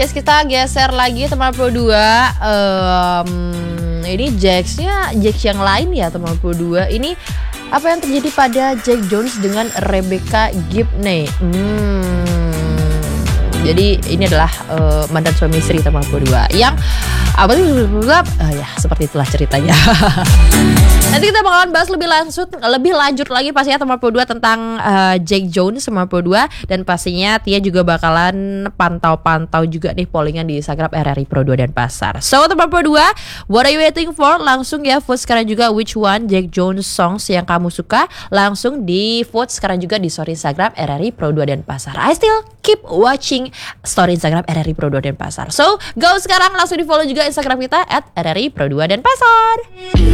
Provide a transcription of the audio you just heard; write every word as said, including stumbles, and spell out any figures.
Yes, kita geser lagi teman Pro dua. Um, ini Jax-nya Jax yang lain ya teman Pro dua. Ini apa yang terjadi pada Jack Jones dengan Rebecca Gibney? Hmm. Jadi ini adalah uh, mantan suami istri teman Pro dua yang apa tuh uh, ya seperti itulah ceritanya. Nanti kita bakalan bahas lebih lanjut lebih lanjut lagi pastinya teman Pro dua tentang uh, Jack Jones teman Pro dua, dan pastinya Tia juga bakalan pantau-pantau juga nih pollingan di Instagram R R I Pro dua dan Pasar. So teman Pro dua, what are you waiting for? Langsung ya vote sekarang juga which one Jack Jones songs yang kamu suka. Langsung di vote sekarang juga di story Instagram R R I Pro dua dan Pasar. I still keep watching story Instagram R R I Pro dua dan Pasar. So go sekarang langsung di follow juga Instagram kita at R R I Pro dua dan Pasar.